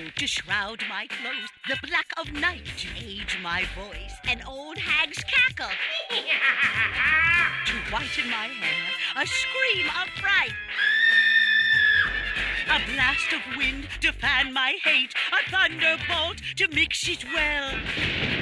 to shroud my clothes, the black of night to age my voice, an old hag's cackle to whiten my hair, a scream of fright, a blast of wind to fan my hate, a thunderbolt to mix it well.